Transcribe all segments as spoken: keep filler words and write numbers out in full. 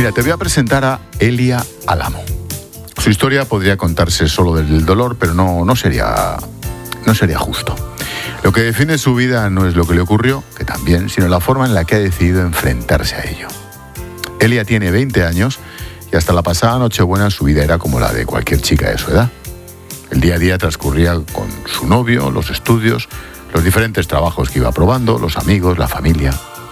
Mira, te voy a presentar a Elia Álamo. Su historia podría contarse solo desde el dolor, pero no, no sería, no sería justo. Lo que define su vida no es lo que le ocurrió, que también, sino la forma en la que ha decidido enfrentarse a ello. Elia tiene veinte años y hasta la pasada Nochebuena su vida era como la de cualquier chica de su edad. El día a día transcurría con su novio, los estudios, los diferentes trabajos que iba probando, los amigos, la familia.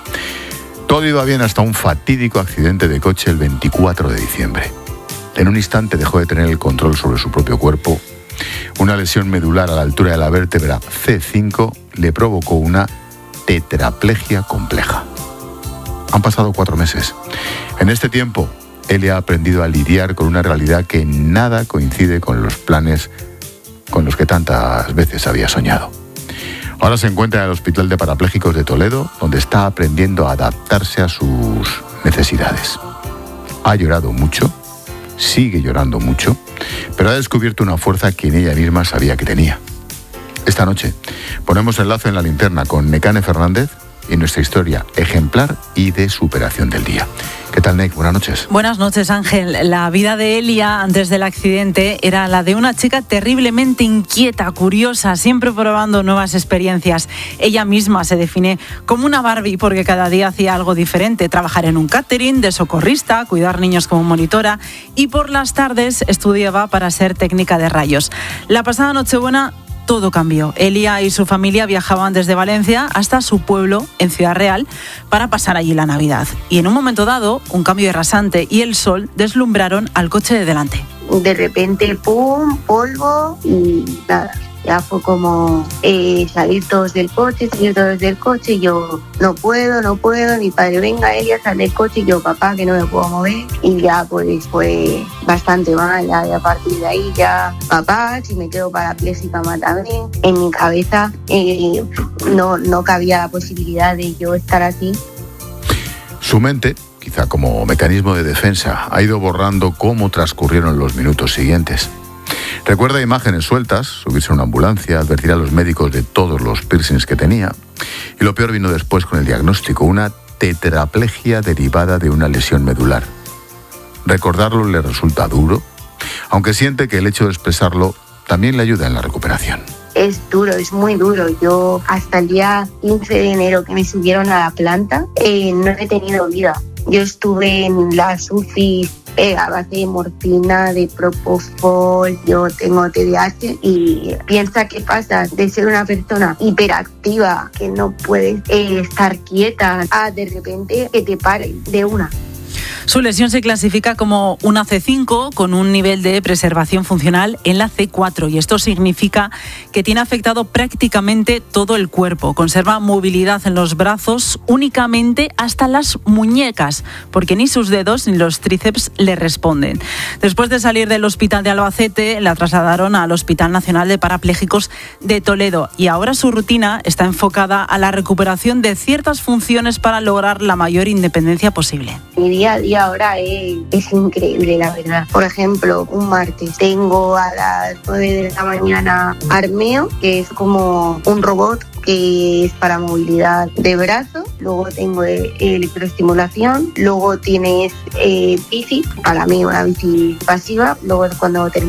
Todo iba bien hasta un fatídico accidente de coche el veinticuatro de diciembre. En un instante dejó de tener el control sobre su propio cuerpo. Una lesión medular a la altura de la vértebra ce cinco le provocó una tetraplegia compleja. Han pasado cuatro meses. En este tiempo, Elia ha aprendido a lidiar con una realidad que en nada coincide con los planes con los que tantas veces había soñado. Ahora se encuentra en el Hospital de Parapléjicos de Toledo, donde está aprendiendo a adaptarse a sus necesidades. Ha llorado mucho, sigue llorando mucho, pero ha descubierto una fuerza que en ella misma sabía que tenía. Esta noche ponemos enlace en la linterna con Nekane Fernández y nuestra historia ejemplar y de superación del día. ¿Qué tal, Nek? Buenas noches. Buenas noches, Ángel. La vida de Elia antes del accidente era la de una chica terriblemente inquieta, curiosa, siempre probando nuevas experiencias. Ella misma se define como una Barbie porque cada día hacía algo diferente. Trabajar en un catering, de socorrista, cuidar niños como monitora y por las tardes estudiaba para ser técnica de rayos. La pasada Nochebuena todo cambió. Elia y su familia viajaban desde Valencia hasta su pueblo, en Ciudad Real, para pasar allí la Navidad. Y en un momento dado, un cambio rasante y el sol deslumbraron al coche de delante. De repente, pum, polvo y nada. Ya fue como eh, salir todos del coche, salir todos del coche, y yo no puedo, no puedo, mi padre, venga Elia, sal del coche, y yo, papá, que no me puedo mover, y ya pues fue bastante mal, ya, y a partir de ahí ya, papá, si me quedo parapléjica, mátame. En mi cabeza eh, no, no cabía la posibilidad de yo estar así. Su mente, quizá como mecanismo de defensa, ha ido borrando cómo transcurrieron los minutos siguientes. Recuerda imágenes sueltas, subirse a una ambulancia, advertir a los médicos de todos los piercings que tenía. Y lo peor vino después con el diagnóstico, una tetraplegia derivada de una lesión medular. Recordarlo le resulta duro, aunque siente que el hecho de expresarlo también le ayuda en la recuperación. Es duro, es muy duro. Yo hasta el día quince de enero que me subieron a la planta, eh, no he tenido vida. Yo estuve en las U C I eh, a base de morfina, de propofol, yo tengo T D A H y piensa que pasas de ser una persona hiperactiva, que no puedes eh, estar quieta, a de repente que te paren de una. Su lesión se clasifica como una ce cinco con un nivel de preservación funcional en la ce cuatro y esto significa que tiene afectado prácticamente todo el cuerpo. Conserva movilidad en los brazos únicamente hasta las muñecas porque ni sus dedos ni los tríceps le responden. Después de salir del hospital de Albacete la trasladaron al Hospital Nacional de Parapléjicos de Toledo y ahora su rutina está enfocada a la recuperación de ciertas funciones para lograr la mayor independencia posible. Mi día a día ahora es, es increíble, la verdad. Por ejemplo, un martes tengo a las nueve de la mañana armeo, que es como un robot que es para movilidad de brazo. Luego tengo eh, electroestimulación. Luego tienes eh, bici, para mí una bici pasiva. Luego cuando termino